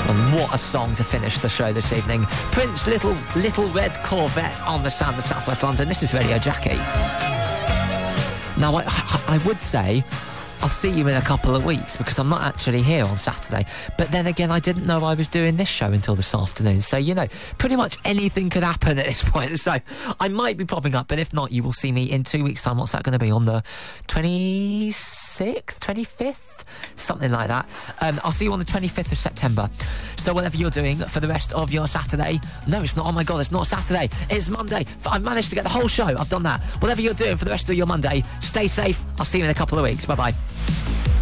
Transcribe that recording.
And what a song to finish the show this evening. Prince, Little Red Corvette on the sound of South West London. This is Radio Jackie. Now, I would say I'll see you in a couple of weeks because I'm not actually here on Saturday. But then again, I didn't know I was doing this show until this afternoon. So, you know, pretty much anything could happen at this point. So I might be popping up, but if not, you will see me in 2 weeks' time. What's that going to be? On the 26th, 25th? Something like that. I'll see you on the 25th of September. So whatever you're doing for the rest of your Saturday... No, it's not. Oh, my God, it's not Saturday. It's Monday. I've managed to get the whole show. I've done that. Whatever you're doing for the rest of your Monday, stay safe. I'll see you in a couple of weeks. Bye-bye.